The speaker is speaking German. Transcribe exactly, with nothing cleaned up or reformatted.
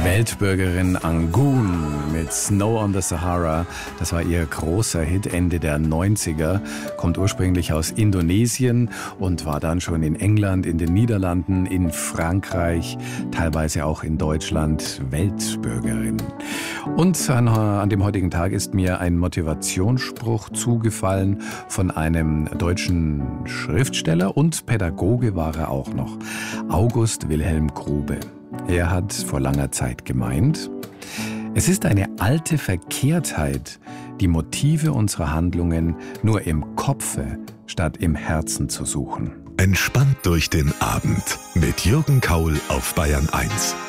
Weltbürgerin Angoon mit Snow on the Sahara. Das war ihr großer Hit Ende der neunziger. Kommt ursprünglich aus Indonesien und war dann schon in England, in den Niederlanden, in Frankreich, teilweise auch in Deutschland Weltbürgerin. Und an, an dem heutigen Tag ist mir ein Motivationsspruch zugefallen von einem deutschen Schriftsteller und Pädagoge war er auch noch. August Wilhelm Grube. Er hat vor langer Zeit gemeint, es ist eine alte Verkehrtheit, die Motive unserer Handlungen nur im Kopfe statt im Herzen zu suchen. Entspannt durch den Abend mit Jürgen Kaul auf Bayern eins.